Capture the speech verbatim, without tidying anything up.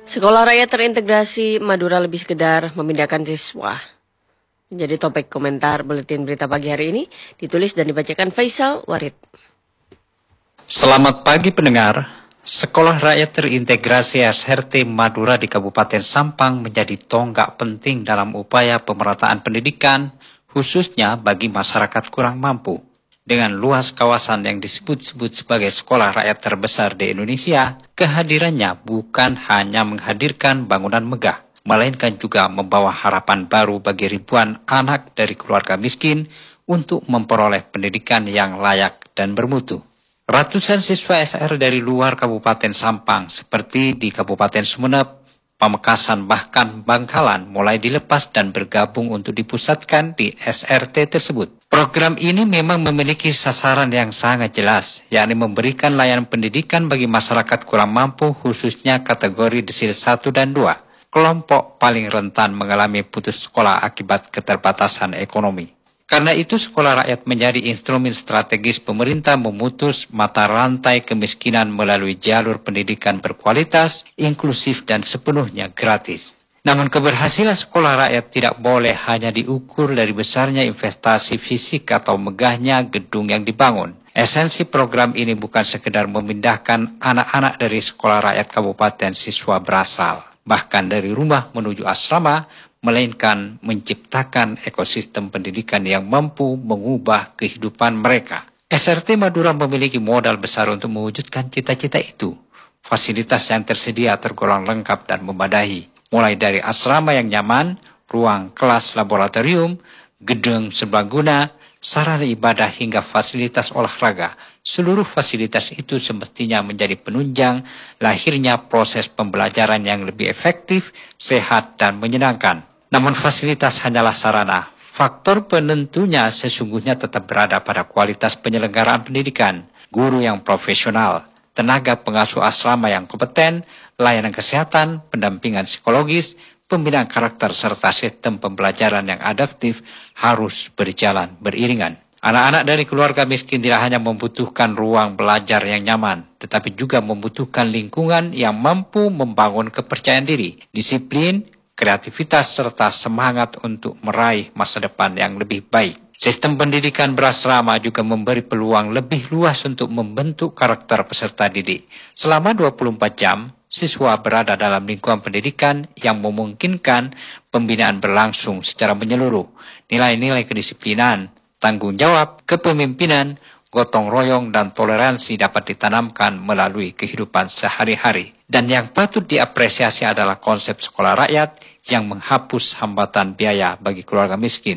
Sekolah rakyat terintegrasi Madura lebih sekedar memindahkan siswa. Menjadi topik komentar buletin berita pagi hari ini, ditulis dan dibacakan Faisal Warid. Selamat pagi pendengar. Sekolah rakyat terintegrasi S R T Madura di Kabupaten Sampang menjadi tonggak penting dalam upaya pemerataan pendidikan, khususnya bagi masyarakat kurang mampu. Dengan luas kawasan yang disebut-sebut sebagai sekolah rakyat terbesar di Indonesia, kehadirannya bukan hanya menghadirkan bangunan megah, melainkan juga membawa harapan baru bagi ribuan anak dari keluarga miskin untuk memperoleh pendidikan yang layak dan bermutu. Ratusan siswa S R dari luar Kabupaten Sampang seperti di Kabupaten Sumeneb, Pamekasan bahkan Bangkalan mulai dilepas dan bergabung untuk dipusatkan di S R T tersebut. Program ini memang memiliki sasaran yang sangat jelas, yakni memberikan layanan pendidikan bagi masyarakat kurang mampu khususnya kategori desil satu dan dua, kelompok paling rentan mengalami putus sekolah akibat keterbatasan ekonomi. Karena itu sekolah rakyat menjadi instrumen strategis pemerintah memutus mata rantai kemiskinan melalui jalur pendidikan berkualitas, inklusif dan sepenuhnya gratis. Namun keberhasilan sekolah rakyat tidak boleh hanya diukur dari besarnya investasi fisik atau megahnya gedung yang dibangun. Esensi program ini bukan sekedar memindahkan anak-anak dari sekolah rakyat kabupaten siswa berasal, bahkan dari rumah menuju asrama, melainkan menciptakan ekosistem pendidikan yang mampu mengubah kehidupan mereka. S R T Madura memiliki modal besar untuk mewujudkan cita-cita itu. Fasilitas yang tersedia tergolong lengkap dan memadai, mulai dari asrama yang nyaman, ruang kelas laboratorium, gedung serbaguna, sarana ibadah hingga fasilitas olahraga. Seluruh fasilitas itu semestinya menjadi penunjang lahirnya proses pembelajaran yang lebih efektif, sehat, dan menyenangkan. Namun fasilitas hanyalah sarana. Faktor penentunya sesungguhnya tetap berada pada kualitas penyelenggaraan pendidikan, guru yang profesional, tenaga pengasuh asrama yang kompeten, layanan kesehatan, pendampingan psikologis, pembinaan karakter serta sistem pembelajaran yang adaptif harus berjalan beriringan. Anak-anak dari keluarga miskin tidak hanya membutuhkan ruang belajar yang nyaman, tetapi juga membutuhkan lingkungan yang mampu membangun kepercayaan diri, disiplin, kreativitas, serta semangat untuk meraih masa depan yang lebih baik. Sistem pendidikan berasrama juga memberi peluang lebih luas untuk membentuk karakter peserta didik. Selama dua puluh empat jam, siswa berada dalam lingkungan pendidikan yang memungkinkan pembinaan berlangsung secara menyeluruh. Nilai-nilai kedisiplinan, tanggung jawab, kepemimpinan, gotong royong, dan toleransi dapat ditanamkan melalui kehidupan sehari-hari. Dan yang patut diapresiasi adalah konsep sekolah rakyat yang menghapus hambatan biaya bagi keluarga miskin.